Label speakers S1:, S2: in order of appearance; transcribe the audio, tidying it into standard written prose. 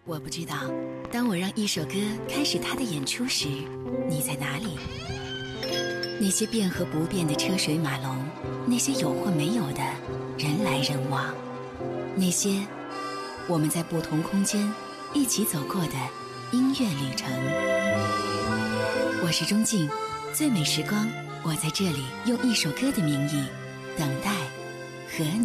S1: 我不知道，当我让一首歌开始它的演出时，你在哪里？那些变和不变的车水马龙，那些有或没有的人来人往，那些我们在不同空间一起走过的音乐旅程。我是钟静，最美时光，我在这里用一首歌的名义等待和你。